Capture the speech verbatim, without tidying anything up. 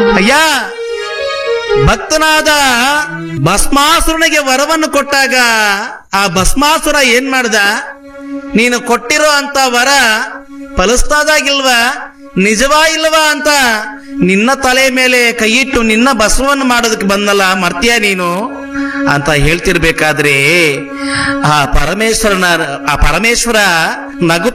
ಅಯ್ಯ, ಭಕ್ತನಾದ ಭಸ್ಮಾಸುರನಿಗೆ ವರವನ್ನು ಕೊಟ್ಟಾಗ ಆ ಭಸ್ಮಾಸುರ ಏನ್ ಮಾಡ್ದ? ನೀನು ಕೊಟ್ಟಿರೋ ಅಂತ ವರ ಫಲಿಸ್ತಾದಾಗಿಲ್ವಾ, ನಿಜವಾ ಇಲ್ವಾ ಅಂತ ನಿನ್ನ ತಲೆ ಮೇಲೆ ಕೈಯಿಟ್ಟು ನಿನ್ನ ಭಸ್ಮವನ್ನು ಮಾಡೋದಕ್ಕೆ ಬಂದಲ್ಲ, ಮರ್ತ್ಯ ನೀನು ಅಂತ ಹೇಳ್ತಿರ್ಬೇಕಾದ್ರೆ ಆ ಪರಮೇಶ್ವರನ ಆ ಪರಮೇಶ್ವರ ನಗುತ್ತ